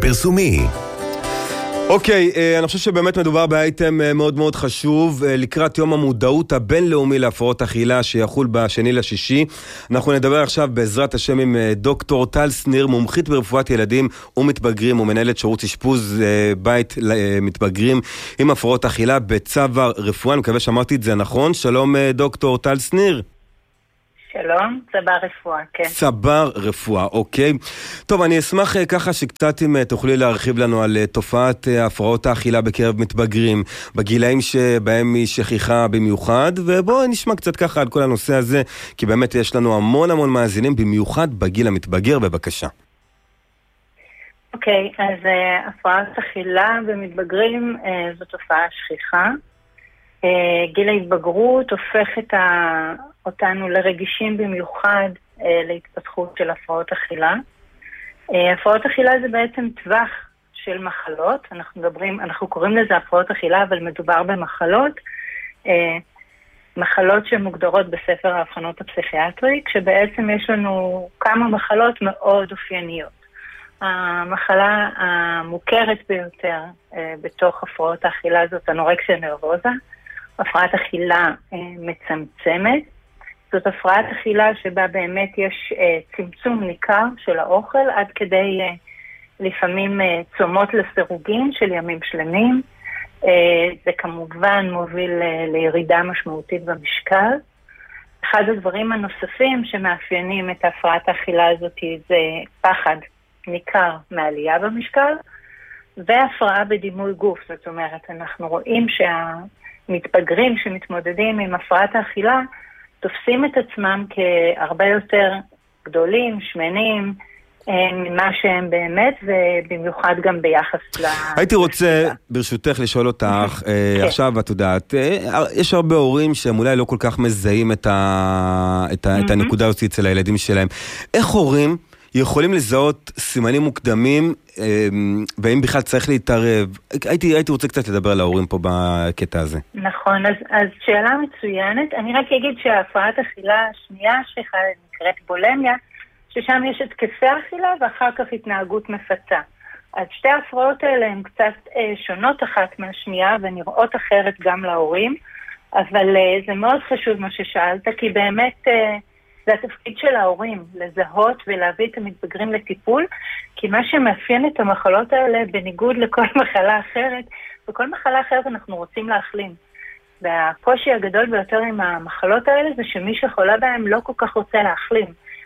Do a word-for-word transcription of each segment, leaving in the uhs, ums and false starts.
פרסומי. אוקיי, אני חושב שבאמת מדובר באייטם מאוד מאוד חשוב לקראת יום המודעות הבינלאומי להפרעות אכילה שיחול בשני לשישי. אנחנו נדבר עכשיו בעזרת השם עם דוקטור טל שניר, מומחית ברפואת ילדים ומתבגרים ומנהלת שירות אשפוז בית למתבגרים עם הפרעות אכילה בצבר רפואה. אני מקווה שאמרתי את זה נכון. שלום דוקטור טל שניר. שלום, צבר רפואה, כן. צבר רפואה, אוקיי. טוב, אני אשמח ככה שקצת אם תוכלי להרחיב לנו על תופעת הפרעות האכילה בקרב מתבגרים, בגילאים שבהם היא שכיחה במיוחד, ובואו נשמע קצת ככה על כל הנושא הזה, כי באמת יש לנו המון המון מאזינים, במיוחד בגיל המתבגר, בבקשה. אוקיי, אז uh, הפרעת אכילה במתבגרים uh, זו תופעה שכיחה. Uh, גיל ההתבגרות הופך את ה... אותנו לרגישים במיוחד uh, להתפתחות של הפרעות אכילה. Uh, הפרעות אכילה זה בעצם טווח של מחלות. אנחנו מדברים, אנחנו קוראים לזה הפרעות אכילה, אבל מדובר במחלות. Uh, מחלות שמוגדרות בספר האבחנות הפסיכיאטרי, כשבעצם יש לנו כמה מחלות מאוד אופייניות. המחלה המוכרת ביותר uh, בתוך הפרעות האכילה זאת אנורקסיה נרבוזה. הפרעת אכילה uh, מצמצמת. זאת הפרעת אכילה שבה באמת יש uh, צמצום ניכר של האוכל, עד כדי uh, לפעמים uh, צומות לסירוגין של ימים שלמים. Uh, זה כמובן מוביל uh, לירידה משמעותית במשקל. אחד הדברים הנוספים שמאפיינים את הפרעת האכילה הזאת זה פחד ניכר מעלייה במשקל, והפרעה בדימוי גוף. זאת אומרת, אנחנו רואים שהמתבגרים שמתמודדים עם הפרעת האכילה, תופסים את עצמם כהרבה יותר גדולים, שמנים, ממה שהם באמת, ובמיוחד גם ביחס ל... הייתי רוצה, ברשותך, לשאול אותך, עכשיו את יודעת, יש הרבה הורים שהם אולי לא כל כך מזהים את הנקודה הזאת אצל הילדים שלהם. איך הורים יכולים לזהות סימנים מוקדמים, ואם בכלל צריך להתערב? הייתי, הייתי רוצה קצת לדבר על ההורים פה בקטע הזה. נכון, אז, אז שאלה מצוינת. אני רק אגיד שהפרעת אכילה השנייה שנקראת בולמיה, ששם יש התקפי אכילה ואחר כך התנהגות מפצה. אז שתי ההפרעות האלה הן קצת אה, שונות אחת מהשנייה ונראות אחרת גם להורים, אבל אה, זה מאוד חשוב מה ששאלת, כי באמת... אה, זה התפקיד של ההורים, לזהות ולהביא את המתבגרים לטיפול, כי מה שמאפיין את המחלות האלה, בניגוד לכל מחלה אחרת, וכל מחלה אחרת אנחנו רוצים להחלים. והקושי הגדול ביותר עם המחלות האלה, זה שמי שחולה בהם לא כל כך רוצה להחלים.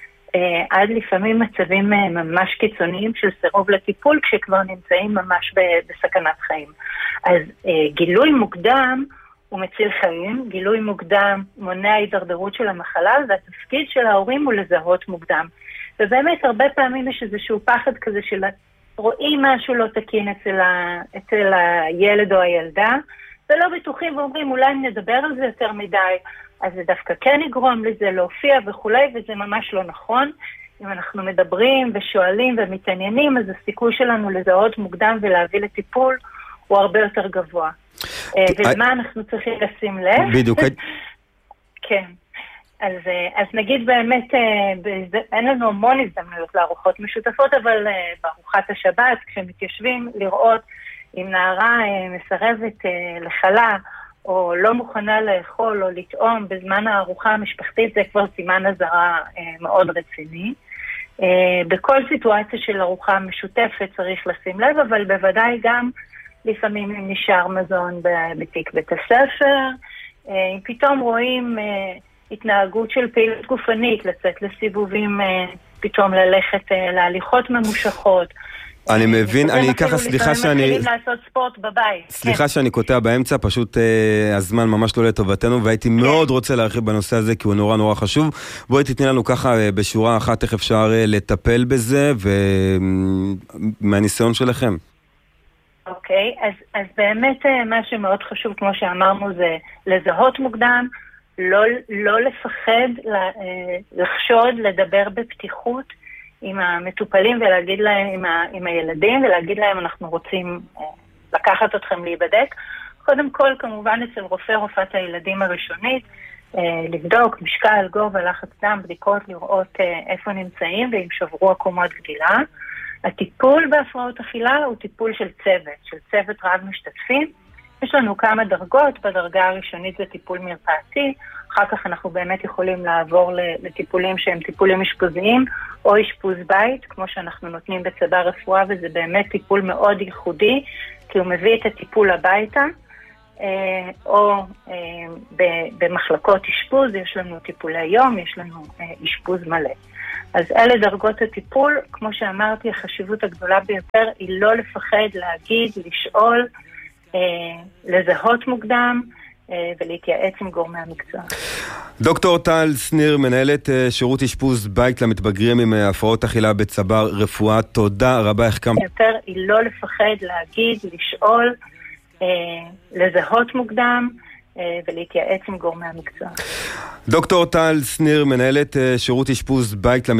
עד לפעמים מצבים ממש קיצוניים של סירוב לטיפול, כשכבר נמצאים ממש בסכנת חיים. אז גילוי מוקדם, הוא מציל חיים, גילוי מוקדם מונע הידרדרות של המחלה, והתפקיד של ההורים הוא לזהות מוקדם. ובאמת הרבה פעמים יש איזשהו פחד כזה של רואים משהו לא תקין אצל, ה... אצל הילד או הילדה, ולא בטוחים ואומרים אולי נדבר על זה יותר מדי, אז זה דווקא כן יגרום לזה להופיע וכולי, וזה ממש לא נכון. אם אנחנו מדברים ושואלים ומתעניינים, אז הסיכוי שלנו לזהות מוקדם ולהביא לטיפול הוא הרבה יותר גבוה. ולמה אנחנו צריכים לשים לב? בדיוק. כן. אז, אז נגיד באמת, אין לנו המון הזדמנויות לארוחות משותפות, אבל בארוחת השבת, כשמתיישבים לראות אם נערה מסרבת לחלה, או לא מוכנה לאכול או לטעום בזמן הארוחה המשפחתית, זה כבר סימן אזהרה מאוד רציני. בכל סיטואציה של ארוחה משותפת צריך לשים לב, אבל בוודאי גם לפעמים אם נשאר מזון בתיק בית הספר, אם פתאום רואים התנהגות של פעילות גופנית, לצאת לסיבובים, פתאום ללכת להליכות ממושכות. אני מבין, אני ככה, סליחה שאני... מתחילים לעשות ספורט בבית. סליחה שאני קוטע באמצע, פשוט הזמן ממש לא לטובתנו, והייתי מאוד רוצה להרחיב בנושא הזה, כי הוא נורא נורא חשוב. בואי תתני לנו ככה בשורה אחת איך אפשר לטפל בזה, ומהניסיון שלכם. אוקיי, אז, אז באמת מה שמאוד חשוב, כמו שאמרנו, זה לזהות מוקדם, לא, לא לפחד, לחשוד, לדבר בפתיחות עם המטופלים ולהגיד להם, עם, ה, עם הילדים, ולהגיד להם אנחנו רוצים לקחת אתכם להיבדק. קודם כל, כמובן אצל רופא רופאת הילדים הראשונית, לבדוק משקל, גובה, לחץ דם, בדיקות, לראות איפה נמצאים, ואם שברו עקומות גדילה. הטיפול בהפרעות אכילה הוא טיפול של צוות, של צוות רב משתתפים. יש לנו כמה דרגות, בדרגה הראשונית זה טיפול מרפאתי, אחר כך אנחנו באמת יכולים לעבור לטיפולים שהם טיפולים אשפוזיים, או אשפוז בית, כמו שאנחנו נותנים בצבא רפואה, וזה באמת טיפול מאוד ייחודי, כי הוא מביא את הטיפול הביתה, או במחלקות אשפוז, יש לנו טיפולי יום, יש לנו אשפוז מלא. אז אלה דרגות הטיפול, כמו שאמרתי, החשיבות הגדולה ביותר היא לא לפחד להגיד, לשאול, לזהות מוקדם ולהתייעץ עם גורמי המקצוע. דוקטור טל שניר, מנהלת שירות אשפוז בית למתבגרים עם הפרעות אכילה בצבר רפואה, תודה רבה. החכמת יותר היא לא לפחד להגיד, לשאול, לזהות מוקדם ולהתייעץ עם גורמי המקצוע. דוקטור טל שניר, מנהלת שירות אשפוז בית